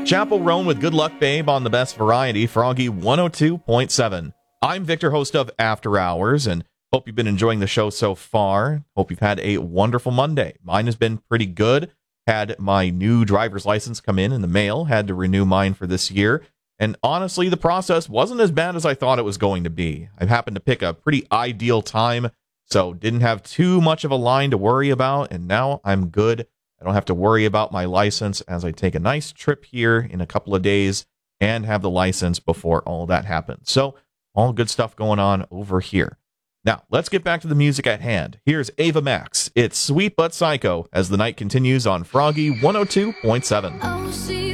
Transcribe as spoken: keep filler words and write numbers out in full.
Chapel Roan with Good Luck Babe on the best variety, Froggy one oh two point seven. I'm Victor, host of After Hours, and hope you've been enjoying the show so far. Hope you've had a wonderful Monday. Mine has been pretty good. Had my new driver's license come in in the mail, had to renew mine for this year, and honestly, the process wasn't as bad as I thought it was going to be. I happened to pick a pretty ideal time, so didn't have too much of a line to worry about, and now I'm good. I don't have to worry about my license as I take a nice trip here in a couple of days and have the license before all that happens. So, all good stuff going on over here. Now, let's get back to the music at hand. Here's Ava Max. It's Sweet But Psycho as the night continues on Froggy one oh two point seven. Oh, she's